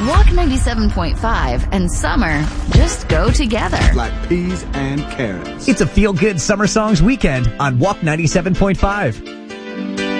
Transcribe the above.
Walk 97.5 and summer just go together. Like peas and carrots. It's a feel-good summer songs weekend on Walk 97.5.